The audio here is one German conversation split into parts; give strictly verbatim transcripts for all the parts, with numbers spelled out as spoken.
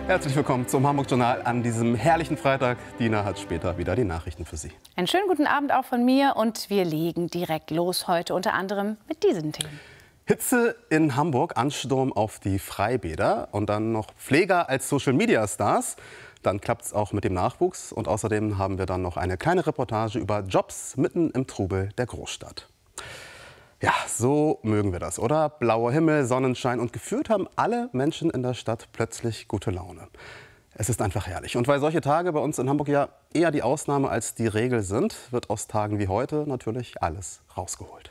Herzlich willkommen zum Hamburg Journal an diesem herrlichen Freitag. Dina hat später wieder die Nachrichten für Sie. Einen schönen guten Abend auch von mir und wir legen direkt los heute unter anderem mit diesen Themen. Hitze in Hamburg, Ansturm auf die Freibäder und dann noch Pfleger als Social-Media-Stars. Dann klappt es auch mit dem Nachwuchs und außerdem haben wir dann noch eine kleine Reportage über Jobs mitten im Trubel der Großstadt. Ja, so mögen wir das, oder? Blauer Himmel, Sonnenschein und gefühlt haben alle Menschen in der Stadt plötzlich gute Laune. Es ist einfach herrlich. Und weil solche Tage bei uns in Hamburg ja eher die Ausnahme als die Regel sind, wird aus Tagen wie heute natürlich alles rausgeholt.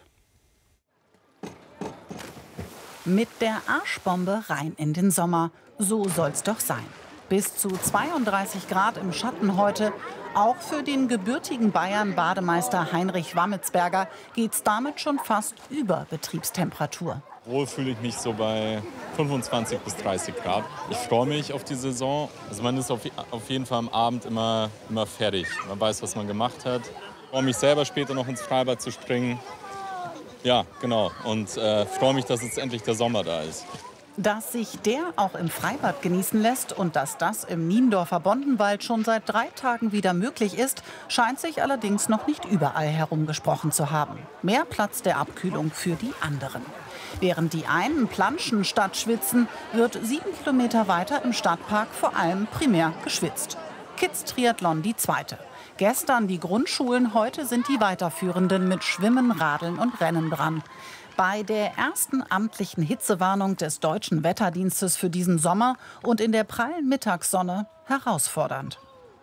Mit der Arschbombe rein in den Sommer. So soll's doch sein. Bis zu zweiunddreißig Grad im Schatten heute. Auch für den gebürtigen Bayern-Bademeister Heinrich Wammetsberger geht's damit schon fast über Betriebstemperatur. Wohl fühle ich mich so bei fünfundzwanzig bis dreißig Grad. Ich freue mich auf die Saison. Also man ist auf, auf jeden Fall am Abend immer, immer fertig. Man weiß, was man gemacht hat. Ich freue mich selber später noch ins Freibad zu springen. Ja, genau. Und äh, freue mich, dass jetzt endlich der Sommer da ist. Dass sich der auch im Freibad genießen lässt und dass das im Niendorfer Bondenwald schon seit drei Tagen wieder möglich ist, scheint sich allerdings noch nicht überall herumgesprochen zu haben. Mehr Platz der Abkühlung für die anderen. Während die einen planschen statt schwitzen, wird sieben Kilometer weiter im Stadtpark vor allem primär geschwitzt. Kids Triathlon die zweite. Gestern die Grundschulen, heute sind die Weiterführenden mit Schwimmen, Radeln und Rennen dran. Bei der ersten amtlichen Hitzewarnung des Deutschen Wetterdienstes für diesen Sommer und in der prallen Mittagssonne herausfordernd.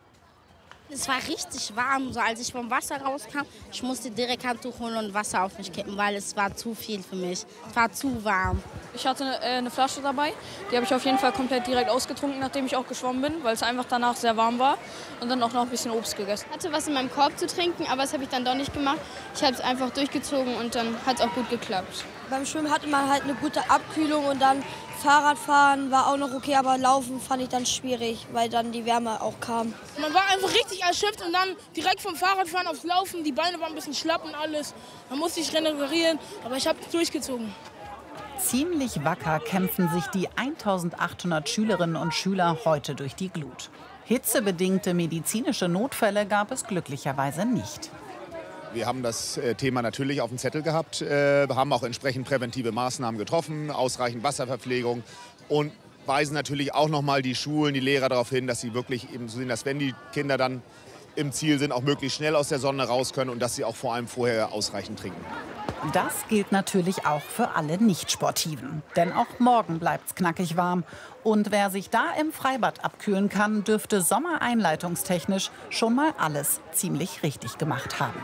Es war richtig warm, so als ich vom Wasser rauskam. Ich musste direkt Handtuch holen und Wasser auf mich kippen, weil es war zu viel für mich. Es war zu warm. Ich hatte äh, eine Flasche dabei, die habe ich auf jeden Fall komplett direkt ausgetrunken, nachdem ich auch geschwommen bin, weil es einfach danach sehr warm war und dann auch noch ein bisschen Obst gegessen. Ich hatte was in meinem Korb zu trinken, aber das habe ich dann doch nicht gemacht. Ich habe es einfach durchgezogen und dann hat es auch gut geklappt. Beim Schwimmen hatte man halt eine gute Abkühlung und dann Fahrradfahren war auch noch okay, aber Laufen fand ich dann schwierig, weil dann die Wärme auch kam. Man war einfach richtig erschöpft und dann direkt vom Fahrradfahren aufs Laufen. Die Beine waren ein bisschen schlapp und alles. Man musste sich regenerieren, aber ich habe es durchgezogen. Ziemlich wacker kämpfen sich die eintausendachthundert Schülerinnen und Schüler heute durch die Glut. Hitzebedingte medizinische Notfälle gab es glücklicherweise nicht. Wir haben das Thema natürlich auf dem Zettel gehabt, äh, haben auch entsprechend präventive Maßnahmen getroffen, ausreichend Wasserverpflegung und weisen natürlich auch noch mal die Schulen, die Lehrer darauf hin, dass sie wirklich eben so sehen, dass wenn die Kinder dann im Ziel sind, auch möglichst schnell aus der Sonne raus können und dass sie auch vor allem vorher ausreichend trinken. Das gilt natürlich auch für alle Nicht-Sportiven. Denn auch morgen bleibt's knackig warm. Und wer sich da im Freibad abkühlen kann, dürfte sommereinleitungstechnisch schon mal alles ziemlich richtig gemacht haben.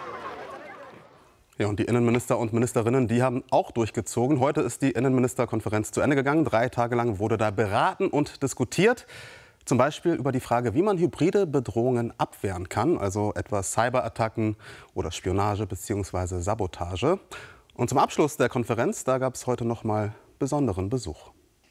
Ja, und die Innenminister und Ministerinnen, die haben auch durchgezogen. Heute ist die Innenministerkonferenz zu Ende gegangen. Drei Tage lang wurde da beraten und diskutiert. Zum Beispiel über die Frage, wie man hybride Bedrohungen abwehren kann, also etwa Cyberattacken oder Spionage bzw. Sabotage. Und zum Abschluss der Konferenz, da gab es heute noch mal besonderen Besuch.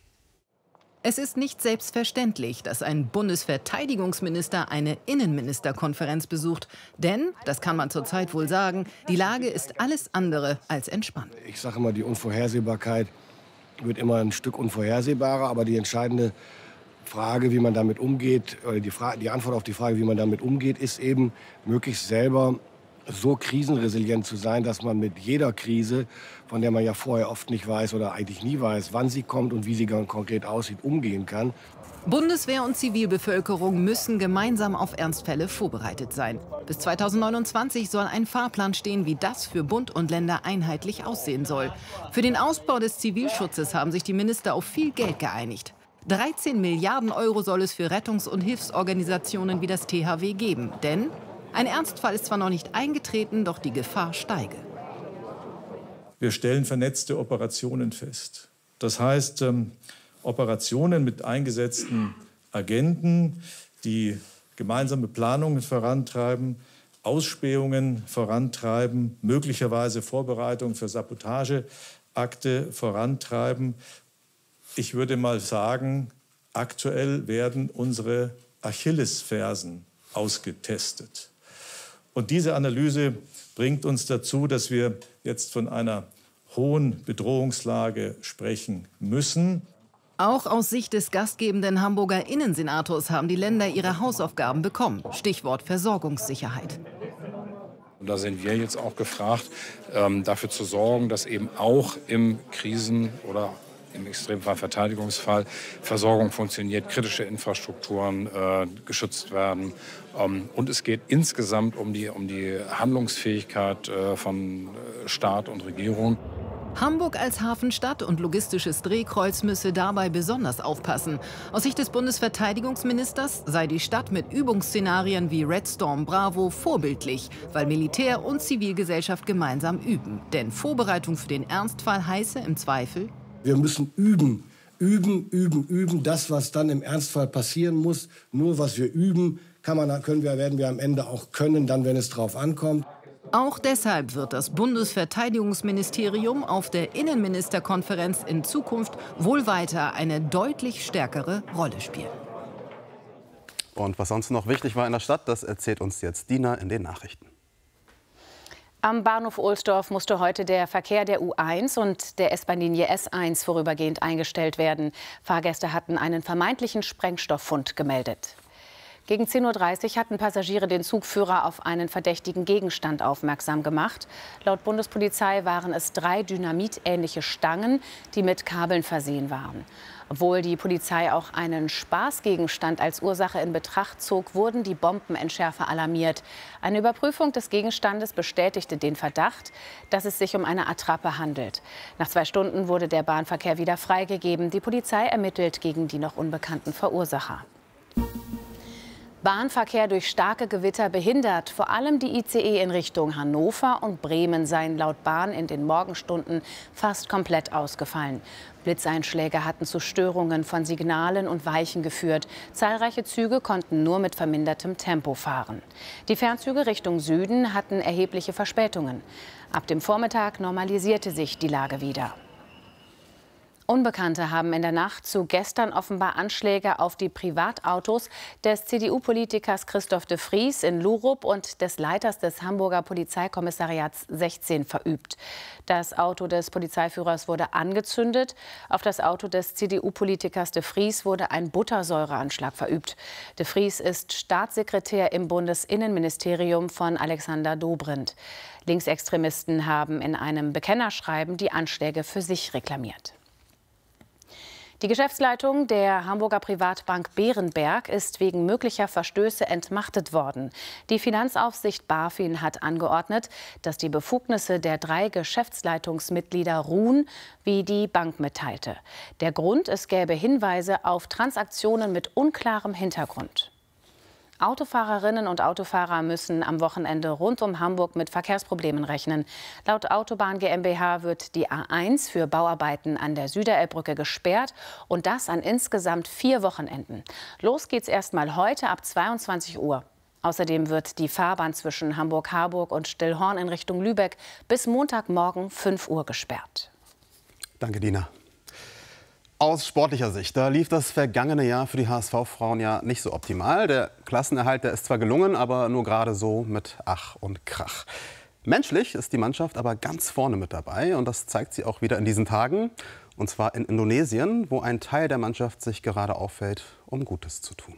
Es ist nicht selbstverständlich, dass ein Bundesverteidigungsminister eine Innenministerkonferenz besucht. Denn, das kann man zurzeit wohl sagen, die Lage ist alles andere als entspannt. Ich sage immer, die Unvorhersehbarkeit wird immer ein Stück unvorhersehbarer. Aber die entscheidende Frage, wie man damit umgeht, oder die, Frage, die Antwort auf die Frage, wie man damit umgeht, ist eben, möglichst selber so krisenresilient zu sein, dass man mit jeder Krise, von der man ja vorher oft nicht weiß oder eigentlich nie weiß, wann sie kommt und wie sie ganz konkret aussieht, umgehen kann. Bundeswehr und Zivilbevölkerung müssen gemeinsam auf Ernstfälle vorbereitet sein. Bis zweitausendneunundzwanzig soll ein Fahrplan stehen, wie das für Bund und Länder einheitlich aussehen soll. Für den Ausbau des Zivilschutzes haben sich die Minister auf viel Geld geeinigt. dreizehn Milliarden Euro soll es für Rettungs- und Hilfsorganisationen wie das T H W geben. Denn ein Ernstfall ist zwar noch nicht eingetreten, doch die Gefahr steige. Wir stellen vernetzte Operationen fest. Das heißt, ähm, Operationen mit eingesetzten Agenten, die gemeinsame Planungen vorantreiben, Ausspähungen vorantreiben, möglicherweise Vorbereitungen für Sabotageakte vorantreiben. Ich würde mal sagen, aktuell werden unsere Achillesfersen ausgetestet. Und diese Analyse bringt uns dazu, dass wir jetzt von einer hohen Bedrohungslage sprechen müssen. Auch aus Sicht des gastgebenden Hamburger Innensenators haben die Länder ihre Hausaufgaben bekommen. Stichwort Versorgungssicherheit. Und da sind wir jetzt auch gefragt, ähm, dafür zu sorgen, dass eben auch im Krisen- oder im Extremfall Verteidigungsfall Versorgung funktioniert, kritische Infrastrukturen äh, geschützt werden. Ähm, und es geht insgesamt um die, um die Handlungsfähigkeit äh, von Staat und Regierung. Hamburg als Hafenstadt und logistisches Drehkreuz müsse dabei besonders aufpassen. Aus Sicht des Bundesverteidigungsministers sei die Stadt mit Übungsszenarien wie Red Storm Bravo vorbildlich, weil Militär und Zivilgesellschaft gemeinsam üben. Denn Vorbereitung für den Ernstfall heiße im Zweifel: Wir müssen üben, üben, üben, üben. Das, was dann im Ernstfall passieren muss, nur was wir üben, kann man, können wir, werden wir am Ende auch können, dann, wenn es drauf ankommt. Auch deshalb wird das Bundesverteidigungsministerium auf der Innenministerkonferenz in Zukunft wohl weiter eine deutlich stärkere Rolle spielen. Und was sonst noch wichtig war in der Stadt, das erzählt uns jetzt Dina in den Nachrichten. Am Bahnhof Ohlsdorf musste heute der Verkehr der U eins und der S-Bahn-Linie S eins vorübergehend eingestellt werden. Fahrgäste hatten einen vermeintlichen Sprengstofffund gemeldet. Gegen zehn Uhr dreißig hatten Passagiere den Zugführer auf einen verdächtigen Gegenstand aufmerksam gemacht. Laut Bundespolizei waren es drei dynamitähnliche Stangen, die mit Kabeln versehen waren. Obwohl die Polizei auch einen Spaßgegenstand als Ursache in Betracht zog, wurden die Bombenentschärfer alarmiert. Eine Überprüfung des Gegenstandes bestätigte den Verdacht, dass es sich um eine Attrappe handelt. Nach zwei Stunden wurde der Bahnverkehr wieder freigegeben. Die Polizei ermittelt gegen die noch unbekannten Verursacher. Bahnverkehr durch starke Gewitter behindert. Vor allem die I C E in Richtung Hannover und Bremen seien laut Bahn in den Morgenstunden fast komplett ausgefallen. Blitzeinschläge hatten zu Störungen von Signalen und Weichen geführt. Zahlreiche Züge konnten nur mit vermindertem Tempo fahren. Die Fernzüge Richtung Süden hatten erhebliche Verspätungen. Ab dem Vormittag normalisierte sich die Lage wieder. Unbekannte haben in der Nacht zu gestern offenbar Anschläge auf die Privatautos des C D U-Politikers Christoph de Vries in Lurup und des Leiters des Hamburger Polizeikommissariats sechzehn verübt. Das Auto des Polizeiführers wurde angezündet. Auf das Auto des C D U-Politikers de Vries wurde ein Buttersäureanschlag verübt. De Vries ist Staatssekretär im Bundesinnenministerium von Alexander Dobrindt. Linksextremisten haben in einem Bekennerschreiben die Anschläge für sich reklamiert. Die Geschäftsleitung der Hamburger Privatbank Bärenberg ist wegen möglicher Verstöße entmachtet worden. Die Finanzaufsicht BaFin hat angeordnet, dass die Befugnisse der drei Geschäftsleitungsmitglieder ruhen, wie die Bank mitteilte. Der Grund: es gäbe Hinweise auf Transaktionen mit unklarem Hintergrund. Autofahrerinnen und Autofahrer müssen am Wochenende rund um Hamburg mit Verkehrsproblemen rechnen. Laut Autobahn GmbH wird die A eins für Bauarbeiten an der Süderelbbrücke gesperrt und das an insgesamt vier Wochenenden. Los geht's erstmal heute ab zweiundzwanzig Uhr. Außerdem wird die Fahrbahn zwischen Hamburg-Harburg und Stillhorn in Richtung Lübeck bis Montagmorgen fünf Uhr gesperrt. Danke, Dina. Aus sportlicher Sicht, da lief das vergangene Jahr für die H S V-Frauen ja nicht so optimal. Der Klassenerhalt, der ist zwar gelungen, aber nur gerade so mit Ach und Krach. Menschlich ist die Mannschaft aber ganz vorne mit dabei und das zeigt sie auch wieder in diesen Tagen. Und zwar in Indonesien, wo ein Teil der Mannschaft sich gerade auffällt, um Gutes zu tun.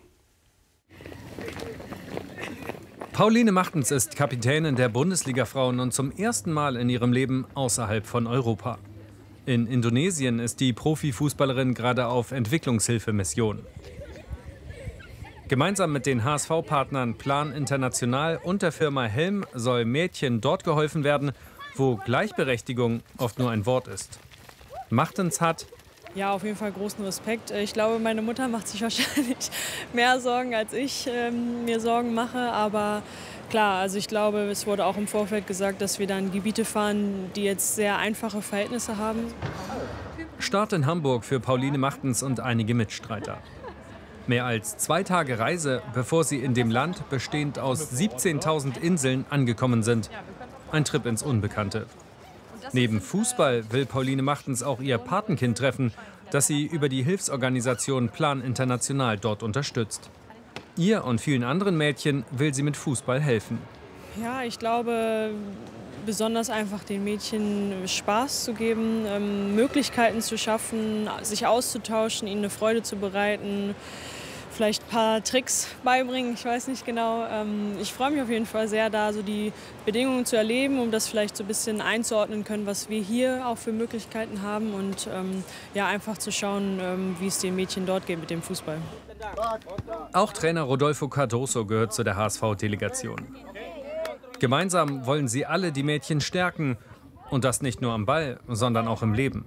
Pauline Machtens ist Kapitänin der Bundesliga-Frauen und zum ersten Mal in ihrem Leben außerhalb von Europa. In Indonesien ist die Profifußballerin gerade auf Entwicklungshilfemission. Gemeinsam mit den H S V-Partnern Plan International und der Firma Helm soll Mädchen dort geholfen werden, wo Gleichberechtigung oft nur ein Wort ist. Machtens hat Ja, auf jeden Fall großen Respekt. Ich glaube, meine Mutter macht sich wahrscheinlich mehr Sorgen, als ich ähm, mir Sorgen mache. Aber klar, also ich glaube, es wurde auch im Vorfeld gesagt, dass wir dann Gebiete fahren, die jetzt sehr einfache Verhältnisse haben. Start in Hamburg für Pauline Machtens und einige Mitstreiter. Mehr als zwei Tage Reise, bevor sie in dem Land, bestehend aus siebzehntausend Inseln, angekommen sind. Ein Trip ins Unbekannte. Neben Fußball will Pauline Machtens auch ihr Patenkind treffen, das sie über die Hilfsorganisation Plan International dort unterstützt. Ihr und vielen anderen Mädchen will sie mit Fußball helfen. Ja, ich glaube, besonders einfach den Mädchen Spaß zu geben, ähm, Möglichkeiten zu schaffen, sich auszutauschen, ihnen eine Freude zu bereiten, vielleicht ein paar Tricks beibringen, ich weiß nicht genau. Ähm, ich freue mich auf jeden Fall sehr, da so die Bedingungen zu erleben, um das vielleicht so ein bisschen einzuordnen können, was wir hier auch für Möglichkeiten haben und ähm, ja, einfach zu schauen, ähm, wie es den Mädchen dort geht mit dem Fußball. Auch Trainer Rodolfo Cardoso gehört zu der H S V-Delegation. Gemeinsam wollen sie alle die Mädchen stärken. Und das nicht nur am Ball, sondern auch im Leben.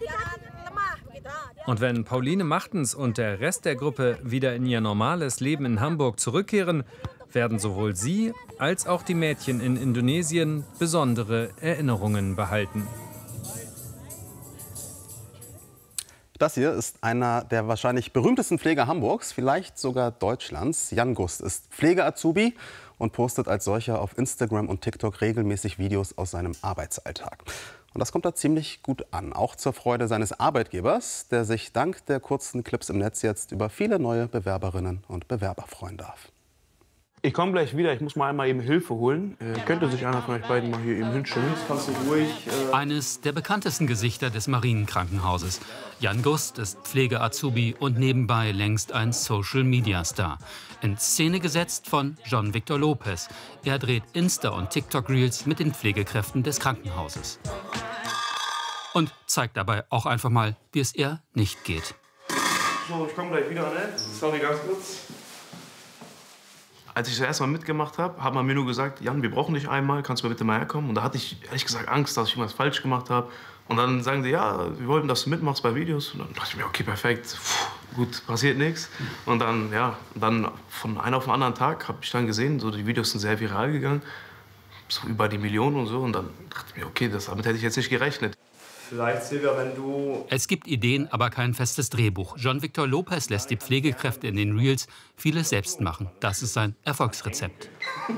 Und wenn Pauline Machtens und der Rest der Gruppe wieder in ihr normales Leben in Hamburg zurückkehren, werden sowohl sie als auch die Mädchen in Indonesien besondere Erinnerungen behalten. Das hier ist einer der wahrscheinlich berühmtesten Pfleger Hamburgs, vielleicht sogar Deutschlands. Jan Gust ist Pflege-Azubi und postet als solcher auf Instagram und TikTok regelmäßig Videos aus seinem Arbeitsalltag. Und das kommt da ziemlich gut an, auch zur Freude seines Arbeitgebers, der sich dank der kurzen Clips im Netz jetzt über viele neue Bewerberinnen und Bewerber freuen darf. Ich komme gleich wieder, ich muss mal einmal eben Hilfe holen. Äh, könnte sich einer von euch beiden mal hier eben hinstellen? Das kannst du ruhig. Äh Eines der bekanntesten Gesichter des Marienkrankenhauses. Jan Gust ist Pflege-Azubi und nebenbei längst ein Social-Media-Star. In Szene gesetzt von John Victor Lopez. Er dreht Insta- und TikTok-Reels mit den Pflegekräften des Krankenhauses. Und zeigt dabei auch einfach mal, wie es eher nicht geht. So, ich komme gleich wieder, ne? Sorry, ganz kurz. Als ich das erste Mal mitgemacht habe, hat man mir nur gesagt, Jan, wir brauchen dich einmal, kannst du mal bitte mal herkommen? Und da hatte ich ehrlich gesagt Angst, dass ich irgendwas falsch gemacht habe. Und dann sagen sie, ja, wir wollten, dass du mitmachst bei Videos. Und dann dachte ich mir, okay, perfekt, Puh, gut, passiert nichts. Und dann, ja, dann von einem auf den anderen Tag habe ich dann gesehen, so die Videos sind sehr viral gegangen, so über die Millionen und so. Und dann dachte ich mir, okay, das, damit hätte ich jetzt nicht gerechnet. Vielleicht, Silvia, wenn du... Es gibt Ideen, aber kein festes Drehbuch. John Victor Lopez lässt die Pflegekräfte in den Reels vieles selbst machen. Das ist sein Erfolgsrezept.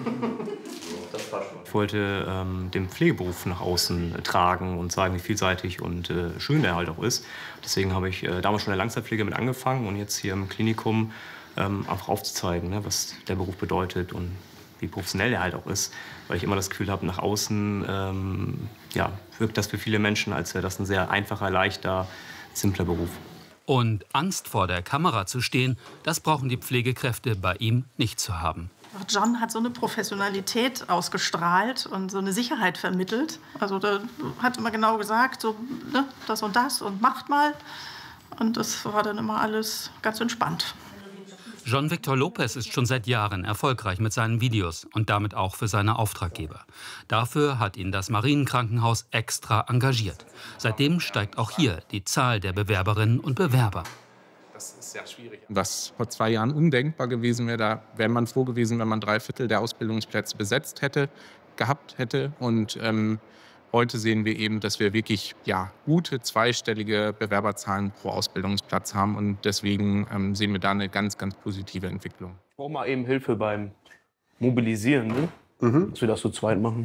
Ich wollte ähm, den Pflegeberuf nach außen äh, tragen und zeigen, wie vielseitig und äh, schön der halt auch ist. Deswegen habe ich äh, damals schon in der Langzeitpflege mit angefangen und jetzt hier im Klinikum ähm, einfach aufzuzeigen, ne, was der Beruf bedeutet und wie professionell er halt auch ist. Weil ich immer das Gefühl habe, nach außen ähm, ja, wirkt das für viele Menschen, als wäre das ein sehr einfacher, leichter, simpler Beruf. Und Angst vor der Kamera zu stehen, das brauchen die Pflegekräfte bei ihm nicht zu haben. John hat so eine Professionalität ausgestrahlt und so eine Sicherheit vermittelt. Also der hat immer genau gesagt, so, ne, das und das und macht mal. Und das war dann immer alles ganz entspannt. John Victor Lopez ist schon seit Jahren erfolgreich mit seinen Videos und damit auch für seine Auftraggeber. Dafür hat ihn das Marienkrankenhaus extra engagiert. Seitdem steigt auch hier die Zahl der Bewerberinnen und Bewerber. Das ist sehr schwierig. Was vor zwei Jahren undenkbar gewesen wäre, da wäre man froh gewesen, wenn man drei Viertel der Ausbildungsplätze besetzt hätte, gehabt hätte. Und ähm, heute sehen wir eben, dass wir wirklich ja, gute zweistellige Bewerberzahlen pro Ausbildungsplatz haben. Und deswegen ähm, sehen wir da eine ganz, ganz positive Entwicklung. Ich brauche mal eben Hilfe beim Mobilisieren, ne? Mhm. Dass wir das zu zweit machen.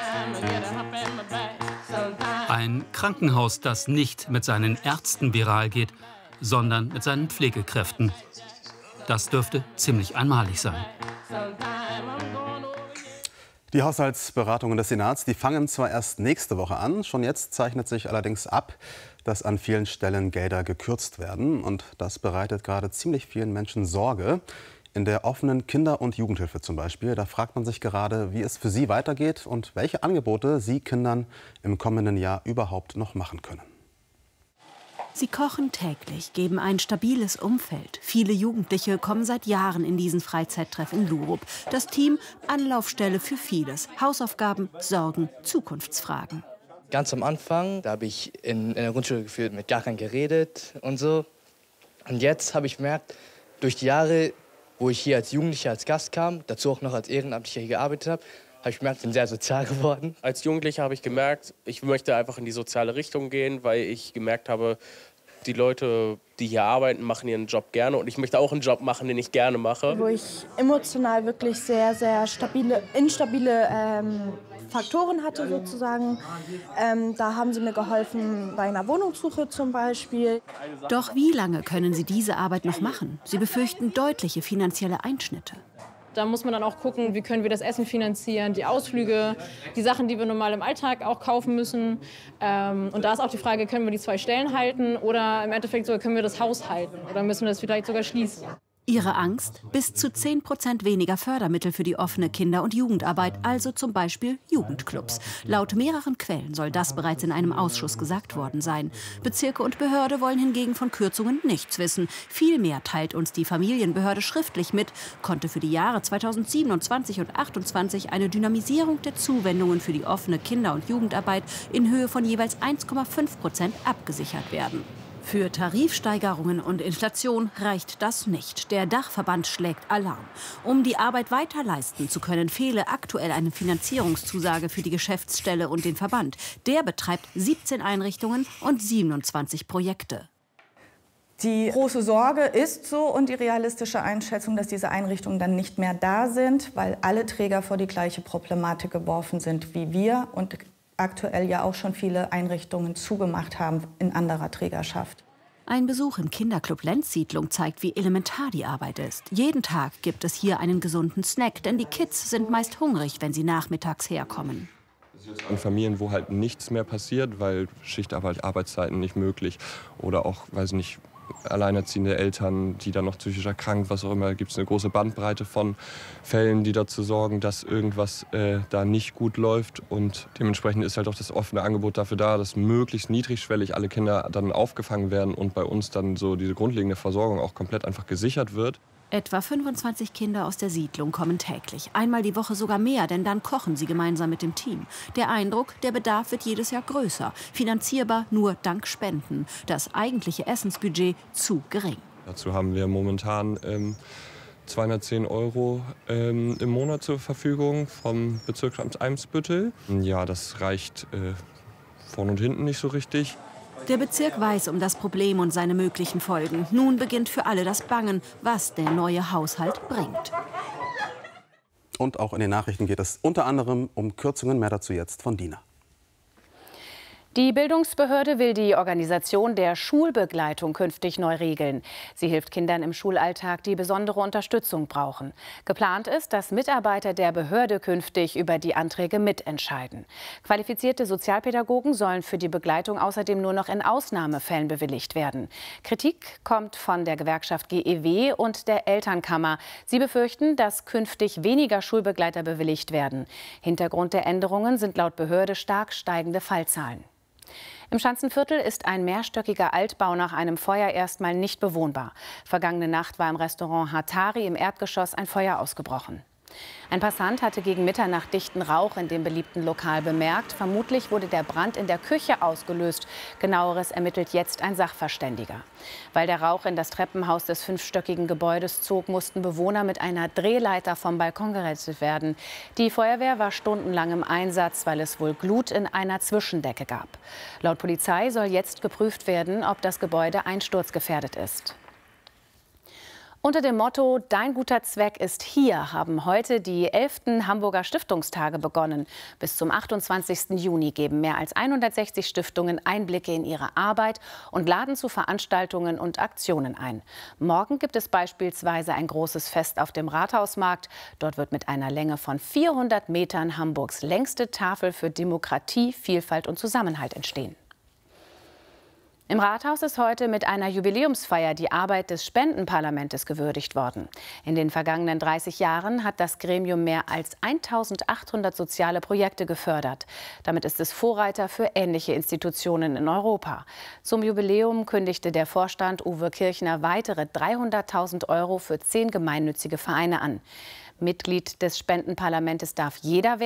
Ein Krankenhaus, das nicht mit seinen Ärzten viral geht, sondern mit seinen Pflegekräften. Das dürfte ziemlich einmalig sein. Die Haushaltsberatungen des Senats, die fangen zwar erst nächste Woche an, schon jetzt zeichnet sich allerdings ab, dass an vielen Stellen Gelder gekürzt werden. Und das bereitet gerade ziemlich vielen Menschen Sorge. In der offenen Kinder- und Jugendhilfe zum Beispiel, da fragt man sich gerade, wie es für sie weitergeht und welche Angebote sie Kindern im kommenden Jahr überhaupt noch machen können. Sie kochen täglich, geben ein stabiles Umfeld. Viele Jugendliche kommen seit Jahren in diesen Freizeittreff in Lurup. Das Team Anlaufstelle für vieles. Hausaufgaben, Sorgen, Zukunftsfragen. Ganz am Anfang, da habe ich in, in der Grundschule geführt, mit gar keinem geredet und so. Und jetzt habe ich gemerkt, durch die Jahre, wo ich hier als Jugendlicher als Gast kam, dazu auch noch als Ehrenamtlicher hier gearbeitet habe, habe ich gemerkt, ich bin sehr sozial geworden. Als Jugendlicher habe ich gemerkt, ich möchte einfach in die soziale Richtung gehen, weil ich gemerkt habe, die Leute, die hier arbeiten, machen ihren Job gerne. Und ich möchte auch einen Job machen, den ich gerne mache. Wo ich emotional wirklich sehr, sehr stabile, instabile ähm, Faktoren hatte sozusagen. Ähm, da haben sie mir geholfen bei einer Wohnungssuche zum Beispiel. Doch wie lange können sie diese Arbeit noch machen? Sie befürchten deutliche finanzielle Einschnitte. Da muss man dann auch gucken, wie können wir das Essen finanzieren, die Ausflüge, die Sachen, die wir normal im Alltag auch kaufen müssen. Ähm, und da ist auch die Frage, können wir die zwei Stellen halten oder im Endeffekt sogar können wir das Haus halten oder müssen wir das vielleicht sogar schließen. Ihre Angst? Bis zu zehn Prozent weniger Fördermittel für die offene Kinder- und Jugendarbeit, also zum Beispiel Jugendclubs. Laut mehreren Quellen soll das bereits in einem Ausschuss gesagt worden sein. Bezirke und Behörde wollen hingegen von Kürzungen nichts wissen. Vielmehr teilt uns die Familienbehörde schriftlich mit, konnte für die Jahre zweitausendsiebenundzwanzig und achtundzwanzig eine Dynamisierung der Zuwendungen für die offene Kinder- und Jugendarbeit in Höhe von jeweils eins Komma fünf Prozent abgesichert werden. Für Tarifsteigerungen und Inflation reicht das nicht. Der Dachverband schlägt Alarm. Um die Arbeit weiter leisten zu können, fehle aktuell eine Finanzierungszusage für die Geschäftsstelle und den Verband. Der betreibt siebzehn Einrichtungen und siebenundzwanzig Projekte. Die große Sorge ist so und die realistische Einschätzung, dass diese Einrichtungen dann nicht mehr da sind, weil alle Träger vor die gleiche Problematik geworfen sind wie wir und aktuell ja auch schon viele Einrichtungen zugemacht haben in anderer Trägerschaft. Ein Besuch im Kinderclub Lenzsiedlung zeigt, wie elementar die Arbeit ist. Jeden Tag gibt es hier einen gesunden Snack, denn die Kids sind meist hungrig, wenn sie nachmittags herkommen. An Familien, wo halt nichts mehr passiert, weil Schichtarbeit, Arbeitszeiten nicht möglich oder auch, weiß nicht, alleinerziehende Eltern, die dann noch psychisch erkrankt, was auch immer, da gibt es eine große Bandbreite von Fällen, die dazu sorgen, dass irgendwas äh, da nicht gut läuft. Und dementsprechend ist halt auch das offene Angebot dafür da, dass möglichst niedrigschwellig alle Kinder dann aufgefangen werden und bei uns dann so diese grundlegende Versorgung auch komplett einfach gesichert wird. Etwa fünfundzwanzig Kinder aus der Siedlung kommen täglich. Einmal die Woche sogar mehr, denn dann kochen sie gemeinsam mit dem Team. Der Eindruck, der Bedarf wird jedes Jahr größer. Finanzierbar nur dank Spenden. Das eigentliche Essensbudget zu gering. Dazu haben wir momentan ähm, zweihundertzehn Euro ähm, im Monat zur Verfügung vom Bezirksamt Eimsbüttel. Ja, das reicht äh, vorn und hinten nicht so richtig. Der Bezirk weiß um das Problem und seine möglichen Folgen. Nun beginnt für alle das Bangen, was der neue Haushalt bringt. Und auch in den Nachrichten geht es unter anderem um Kürzungen. Mehr dazu jetzt von Dina. Die Bildungsbehörde will die Organisation der Schulbegleitung künftig neu regeln. Sie hilft Kindern im Schulalltag, die besondere Unterstützung brauchen. Geplant ist, dass Mitarbeiter der Behörde künftig über die Anträge mitentscheiden. Qualifizierte Sozialpädagogen sollen für die Begleitung außerdem nur noch in Ausnahmefällen bewilligt werden. Kritik kommt von der Gewerkschaft G E W und der Elternkammer. Sie befürchten, dass künftig weniger Schulbegleiter bewilligt werden. Hintergrund der Änderungen sind laut Behörde stark steigende Fallzahlen. Im Schanzenviertel ist ein mehrstöckiger Altbau nach einem Feuer erstmal nicht bewohnbar. Vergangene Nacht war im Restaurant Hatari im Erdgeschoss ein Feuer ausgebrochen. Ein Passant hatte gegen Mitternacht dichten Rauch in dem beliebten Lokal bemerkt. Vermutlich wurde der Brand in der Küche ausgelöst. Genaueres ermittelt jetzt ein Sachverständiger. Weil der Rauch in das Treppenhaus des fünfstöckigen Gebäudes zog, mussten Bewohner mit einer Drehleiter vom Balkon gerettet werden. Die Feuerwehr war stundenlang im Einsatz, weil es wohl Glut in einer Zwischendecke gab. Laut Polizei soll jetzt geprüft werden, ob das Gebäude einsturzgefährdet ist. Unter dem Motto Dein guter Zweck ist hier haben heute die elften Hamburger Stiftungstage begonnen. Bis zum achtundzwanzigsten Juni geben mehr als hundertsechzig Stiftungen Einblicke in ihre Arbeit und laden zu Veranstaltungen und Aktionen ein. Morgen gibt es beispielsweise ein großes Fest auf dem Rathausmarkt. Dort wird mit einer Länge von vierhundert Metern Hamburgs längste Tafel für Demokratie, Vielfalt und Zusammenhalt entstehen. Im Rathaus ist heute mit einer Jubiläumsfeier die Arbeit des Spendenparlamentes gewürdigt worden. In den vergangenen dreißig Jahren hat das Gremium mehr als eintausendachthundert soziale Projekte gefördert. Damit ist es Vorreiter für ähnliche Institutionen in Europa. Zum Jubiläum kündigte der Vorstand Uwe Kirchner weitere dreihunderttausend Euro für zehn gemeinnützige Vereine an. Mitglied des Spendenparlamentes darf jeder werden.